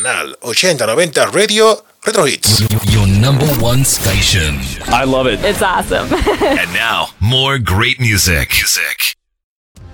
Canal 8090 Radio Retro Hits. Your number one station. I love it. It's awesome. And now, more great music.